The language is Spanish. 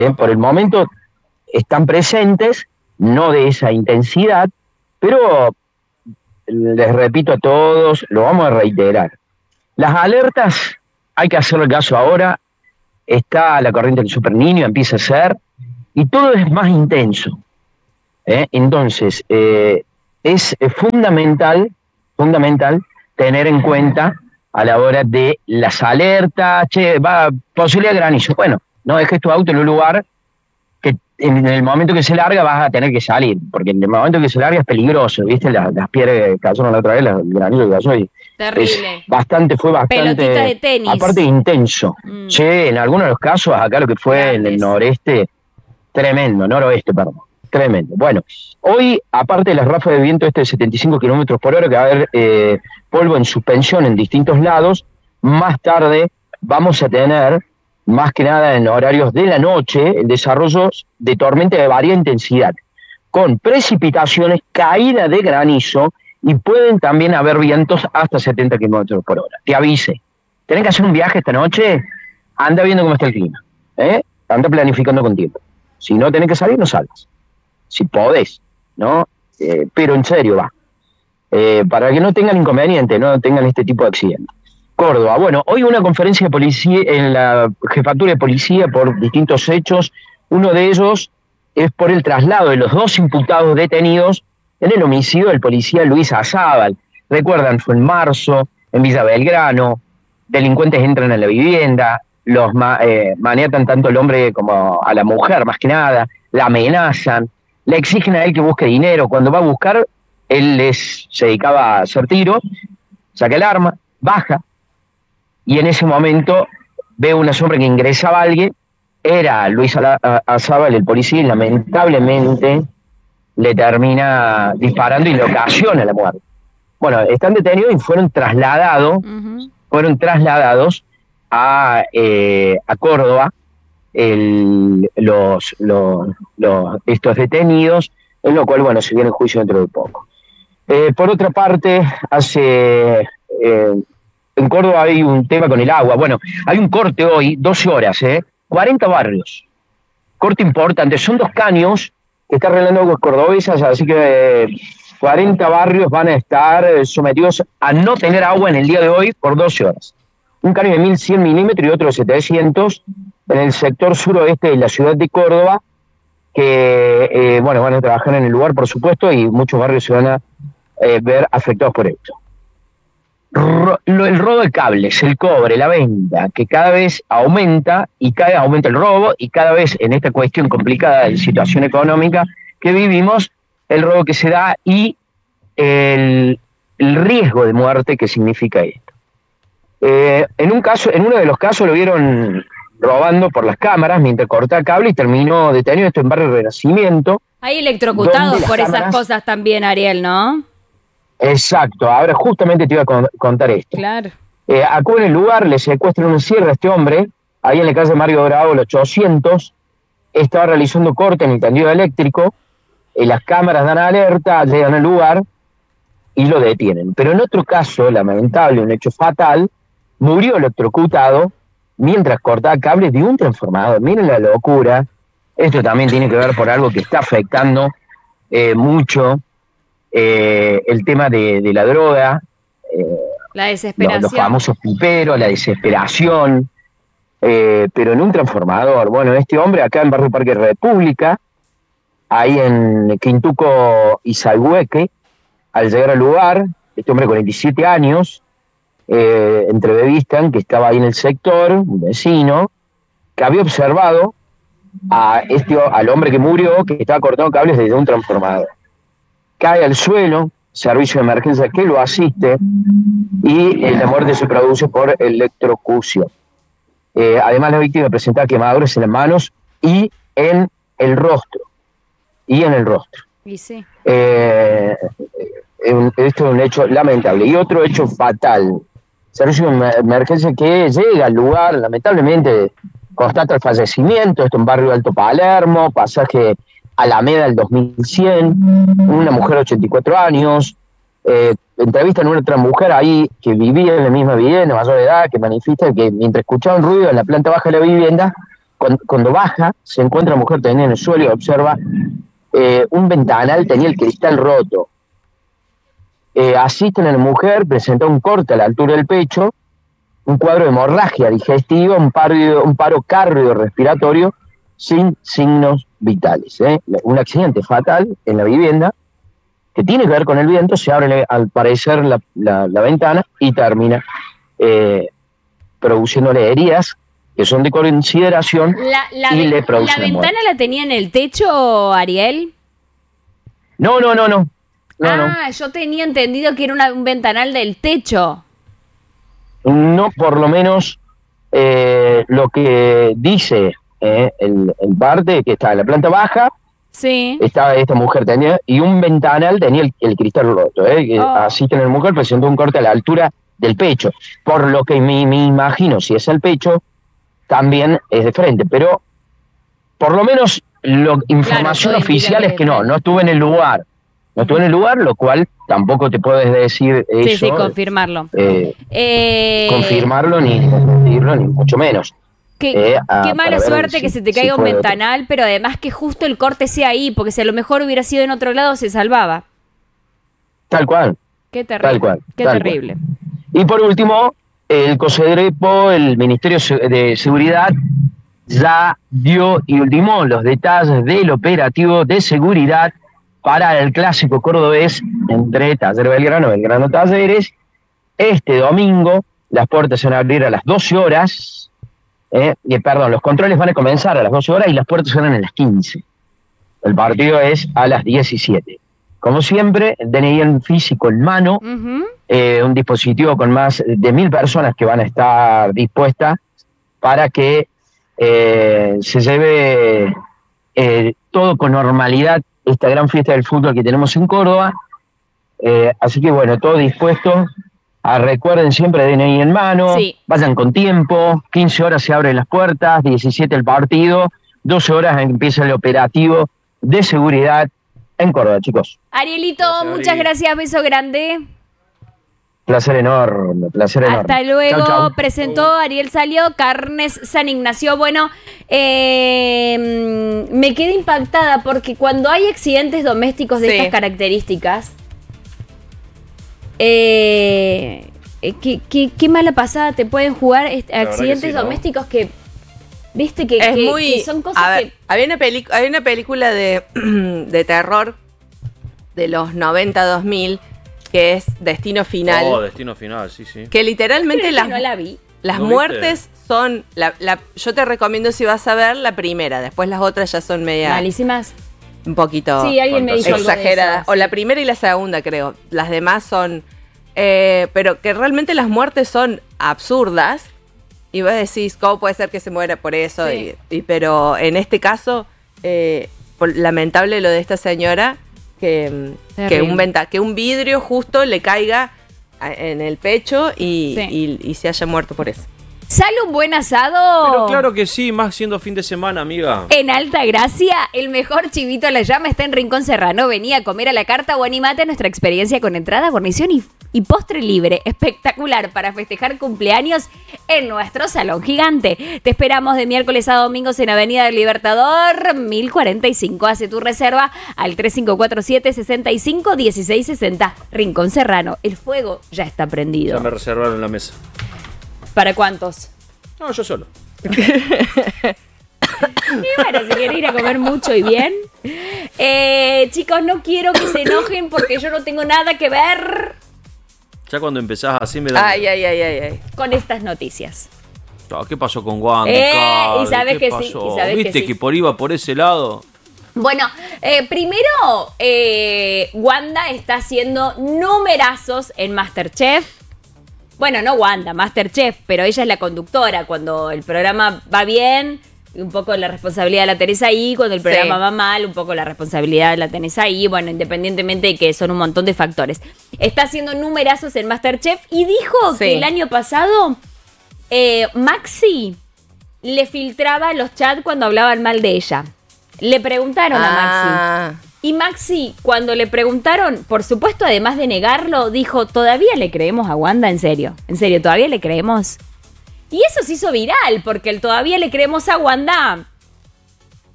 Por el momento están presentes, no de esa intensidad, pero les repito a todos, lo vamos a reiterar. Las alertas hay que hacerle caso ahora, está la corriente del Super Niño, empieza a ser, y todo es más intenso. Entonces, es fundamental tener en cuenta a la hora de las alertas, posibilidad de granizo. Bueno, no dejes tu auto en un lugar que en el momento que se larga vas a tener que salir, porque en el momento que se larga es peligroso, ¿viste? Las piedras que cayeron la otra vez, el granizo que cayó, y Terrible. fue Pelotita de bastante, aparte tenis. intenso. Sí, en algunos de los casos, acá lo que fue en el Grandes. noroeste, perdón. Tremendo. Bueno, hoy, aparte de las ráfagas de viento de 75 kilómetros por hora, que va a haber polvo en suspensión en distintos lados, más tarde vamos a tener, más que nada en horarios de la noche, el desarrollo de tormenta de varia intensidad, con precipitaciones, caída de granizo, y pueden también haber vientos hasta 70 kilómetros por hora. Te avise. ¿Tenés que hacer un viaje esta noche? Anda viendo cómo está el clima. Anda planificando con tiempo. Si no tenés que salir, no salgas. Si podés, ¿no? Pero en serio va. Para que no tengan inconveniente, no tengan este tipo de accidentes. Córdoba, bueno, hoy una conferencia de policía en la jefatura de policía por distintos hechos. Uno de ellos es por el traslado de los 2 imputados detenidos en el homicidio del policía Luis Azábal. Recuerdan, fue en marzo, en Villa Belgrano, delincuentes entran en la vivienda, los maniatan tanto al hombre como a la mujer, más que nada, la amenazan, le exigen a él que busque dinero. Cuando va a buscar, él se dedicaba a hacer tiro, saca el arma, baja, y en ese momento ve una sombra que ingresaba a alguien, era Luis Azábal, el policía, y lamentablemente le termina disparando y le ocasiona la muerte. Bueno, están detenidos y fueron trasladados a Córdoba, estos detenidos, en lo cual, bueno, se viene el juicio dentro de poco. Por otra parte, en Córdoba hay un tema con el agua. Bueno, hay un corte hoy, 12 horas, 40 barrios. Corte importante, son 2 caños que está arreglando aguas cordobesas, así que 40 barrios van a estar sometidos a no tener agua en el día de hoy por 12 horas. Un caño de 1100 milímetros y otro de 700 en el sector suroeste de la ciudad de Córdoba, que, bueno, van a trabajar en el lugar, por supuesto, y muchos barrios se van a ver afectados por esto. El robo de cables, el cobre, la venta, que cada vez aumenta aumenta el robo, y cada vez en esta cuestión complicada de situación económica que vivimos, el robo que se da y el riesgo de muerte que significa esto. En uno de los casos lo vieron robando por las cámaras mientras cortaba cable y terminó detenido, esto en Barrio Renacimiento. Hay electrocutados por esas cosas también, Ariel, ¿no? Exacto, ahora justamente te iba a contar esto. Claro. Acá en el lugar le secuestran un cierre a este hombre, ahí en la calle Mario Bravo, el 800, estaba realizando corte en el tendido eléctrico, las cámaras dan alerta, llegan al lugar y lo detienen. Pero en otro caso, lamentable, un hecho fatal, murió electrocutado mientras cortaba cables de un transformador. Miren la locura, esto también tiene que ver por algo que está afectando mucho el tema de la droga, la desesperación, los famosos piperos, la desesperación, pero en un transformador. Bueno, este hombre acá en Barrio Parque República, ahí en Quintuco y Salhueque, al llegar al lugar, este hombre de 47 años, entrevistan que estaba ahí en el sector, un vecino, que había observado al hombre que murió, que estaba cortando cables desde un transformador. Cae al suelo, servicio de emergencia que lo asiste, y la muerte se produce por electrocución. Además, la víctima presentaba quemaduras en las manos y en el rostro. Y sí. Esto es un hecho lamentable. Y otro hecho fatal. Servicio de emergencia que llega al lugar, lamentablemente constata el fallecimiento, esto en Barrio Alto Palermo, pasaje Alameda del 2100, una mujer de 84 años, entrevistan a una otra mujer ahí que vivía en la misma vivienda, mayor de edad, que manifiesta que mientras escuchaba un ruido en la planta baja de la vivienda, cuando baja, se encuentra la mujer tenida en el suelo y observa un ventanal, tenía el cristal roto. Asisten a la mujer, presenta un corte a la altura del pecho, un cuadro de hemorragia digestiva, un paro cardiorrespiratorio sin signos vitales. Un accidente fatal en la vivienda que tiene que ver con el viento, se abre al parecer la ventana y termina produciéndole heridas que son de consideración y le producen ¿La ventana muerte. la tenía en el techo, Ariel? No. Yo tenía entendido que era un ventanal del techo. No, por lo menos lo que dice el parte que está en la planta baja, Sí. estaba esta mujer tenía, y un ventanal tenía el cristal roto. Así que la mujer presentó un corte a la altura del pecho, por lo que me imagino, si es el pecho, también es de frente, pero por lo menos información oficial es que no estuve en el lugar. No estuve en el lugar, lo cual tampoco te puedes decir eso. Sí, confirmarlo. Confirmarlo ni desmentirlo, ni mucho menos. Qué mala suerte que se te caiga un ventanal, pero además que justo el corte sea ahí, porque si a lo mejor hubiera sido en otro lado se salvaba. Tal cual. Qué terrible. Tal cual. Qué terrible. Y por último, el COSEDREPO, el Ministerio de Seguridad, ya dio y ultimó los detalles del operativo de seguridad para el clásico cordobés entre Taller Belgrano Talleres. Este domingo las puertas se van a abrir a las 12 horas. Los controles van a comenzar a las 12 horas y las puertas serán a las 15. El partido es a las 17. Como siempre, DNI en físico en mano, un dispositivo con más de 1.000 personas que van a estar dispuestas para que se lleve todo con normalidad esta gran fiesta del fútbol que tenemos en Córdoba. Así que bueno, todo dispuesto. Recuerden siempre DNI en mano, sí. Vayan con tiempo, 15 horas se abren las puertas, 17 el partido, 12 horas empieza el operativo de seguridad en Córdoba, chicos. Arielito, muchas gracias, beso grande. Placer enorme. Hasta luego. Chau. Presentó Ariel Salio, Carnes San Ignacio. Bueno, me quedé impactada porque cuando hay accidentes domésticos de estas características, qué mala pasada te pueden jugar accidentes domésticos que, viste, que son cosas que... Había una película de terror de los 90-2000 que es Destino Final. Destino Final, sí. Que literalmente no la vi. Las muertes son... yo te recomiendo, si vas a ver, la primera. Después las otras ya son media... malísimas. Un poquito... Sí, alguien me dijo exageradas. Algo de eso, o la primera y la segunda, creo. Las demás son... pero que realmente las muertes son absurdas. Y vos decís, ¿cómo puede ser que se muera por eso? Sí. Pero en este caso, lamentable lo de esta señora... Que un vidrio justo le caiga en el pecho y se haya muerto por eso. ¿Sale un buen asado? Pero claro que sí, más siendo fin de semana, amiga. En Alta Gracia, el mejor chivito a la llama está en Rincón Serrano. Vení a comer a la carta o animate a nuestra experiencia con entrada, guarnición y postre libre. Espectacular para festejar cumpleaños en nuestro salón gigante. Te esperamos de miércoles a domingos en Avenida del Libertador 1045. Hace tu reserva al 3547-651660. Rincón Serrano. El fuego ya está prendido. Ya me reservaron la mesa. ¿Para cuántos? No, yo solo. Y bueno, si quieren ir a comer mucho y bien. Chicos, no quiero que se enojen porque yo no tengo nada que ver. Ya cuando empezás así me da... Ay. Con estas noticias. ¿Qué pasó con Wanda? Y sabes que pasó? sí. Y sabes ¿Viste que sí. que iba por ese lado? Bueno, primero, Wanda está haciendo numerazos en MasterChef. Bueno, no Wanda, MasterChef, pero ella es la conductora. Cuando el programa va bien, un poco la responsabilidad la tenés ahí. Cuando el programa va mal, un poco la responsabilidad la tenés ahí. Bueno, independientemente de que son un montón de factores. Está haciendo numerazos en MasterChef y dijo que el año pasado Maxi le filtraba los chats cuando hablaban mal de ella. Le preguntaron a Maxi. Y Maxi, cuando le preguntaron, por supuesto, además de negarlo, dijo, ¿todavía le creemos a Wanda? ¿En serio? ¿En serio? ¿Todavía le creemos? Y eso se hizo viral, porque todavía le creemos a Wanda